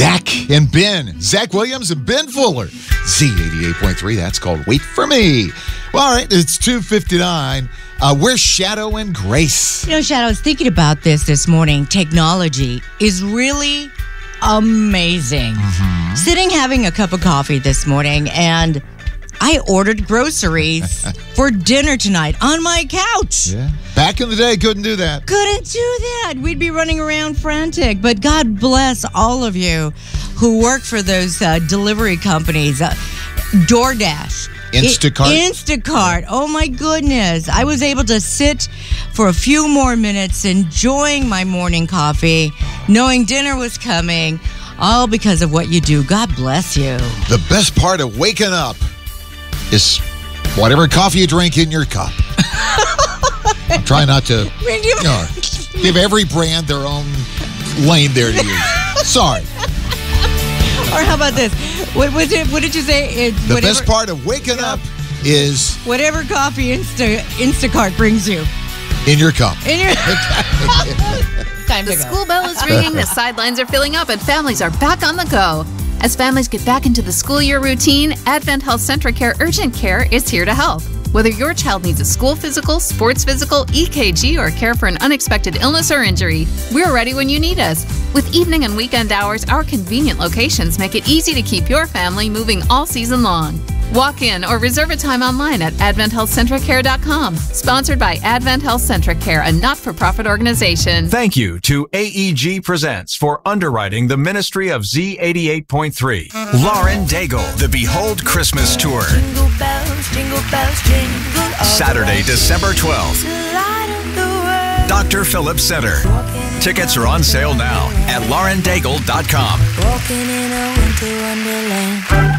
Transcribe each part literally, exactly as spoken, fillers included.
Zach and Ben. Zach Williams and Ben Fuller. Z eighty-eight point three. That's called Wait For Me. Well, all right, it's two fifty-nine. Uh, we're Shadow and Grace. You know, Shadow, I was thinking about this this morning. Technology is really amazing. Mm-hmm. Sitting having a cup of coffee this morning, and I ordered groceries for dinner tonight on my couch. Yeah. Back in the day, couldn't do that. Couldn't do that. We'd be running around frantic. But God bless all of you who work for those uh, delivery companies. Uh, DoorDash. Instacart. I- Instacart. Oh, my goodness. I was able to sit for a few more minutes enjoying my morning coffee, knowing dinner was coming, all because of what you do. God bless you. The best part of waking up is whatever coffee you drink in your cup. I'm trying not to you know, give every brand their own lane there to use. Sorry. Or how about this? What was it? What did you say? It, the whatever, best part of waking up is whatever coffee Insta Instacart brings you in your cup. In your time The to go. school bell is ringing, the sidelines are filling up, and families are back on the go. As families get back into the school year routine, Advent Health Centracare Urgent Care is here to help. Whether your child needs a school physical, sports physical, E K G, or care for an unexpected illness or injury, we're ready when you need us. With evening and weekend hours, our convenient locations make it easy to keep your family moving all season long. Walk in or reserve a time online at advent health centracare dot com. Sponsored by Advent Health Centracare, a not-for-profit organization. Thank you to A E G Presents for underwriting the ministry of Z eighty-eight point three. Lauren Daigle, the Behold Christmas Tour. Jingle bells, jingle bells, jingle all Saturday, December twelfth. Doctor Phillips Center. Tickets are on sale now at lauren daigle dot com. Walking in a winter wonderland.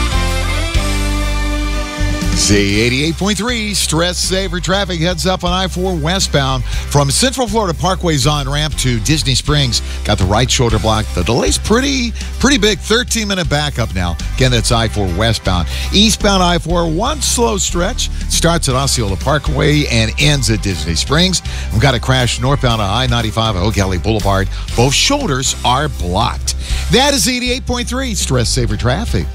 Z eighty-eight point three, stress saver traffic heads up on I four westbound from Central Florida Parkway's on-ramp to Disney Springs. Got the right shoulder block. The delay's pretty pretty big, thirteen-minute backup now. Again, that's I four westbound. Eastbound I four, one slow stretch. Starts at Osceola Parkway and ends at Disney Springs. We've got a crash northbound on I ninety-five at O'Kelly Boulevard. Both shoulders are blocked. That is eighty-eight point three, stress saver traffic.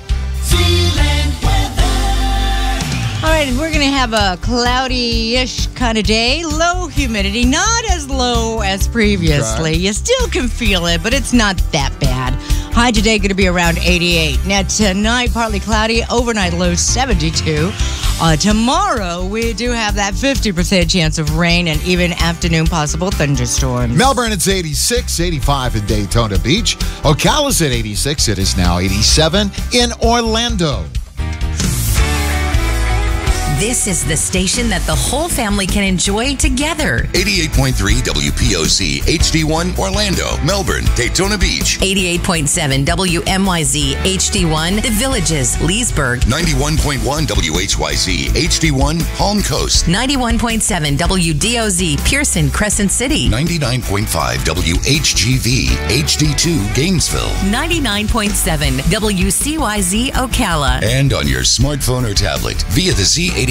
All right, and we're going to have a cloudy-ish kind of day. Low humidity, not as low as previously. You still can feel it, but it's not that bad. High today going to be around eighty-eight. Now tonight, partly cloudy. Overnight low seventy-two. Uh, tomorrow, we do have that fifty percent chance of rain and even afternoon possible thunderstorms. Melbourne, it's eighty-six, eighty-five in Daytona Beach. Ocala's at eighty-six. It is now eighty-seven in Orlando. This is the station that the whole family can enjoy together. eighty-eight point three W P O Z H D one Orlando, Melbourne, Daytona Beach. eighty-eight point seven W M Y Z H D one The Villages, Leesburg. ninety-one point one W H Y Z H D one Palm Coast. ninety-one point seven W D O Z Pearson, Crescent City. ninety-nine point five W H G V H D two Gainesville. ninety-nine point seven W C Y Z Ocala. And on your smartphone or tablet via the Z eighty-eight